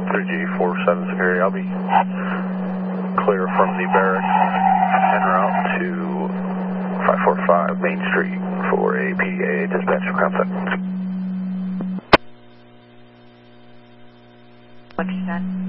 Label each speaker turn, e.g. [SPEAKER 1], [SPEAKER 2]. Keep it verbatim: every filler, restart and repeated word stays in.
[SPEAKER 1] three G four seven security, I'll be clear from the barracks en route to five four five Main Street for a P D A dispatch concept.
[SPEAKER 2] What you said?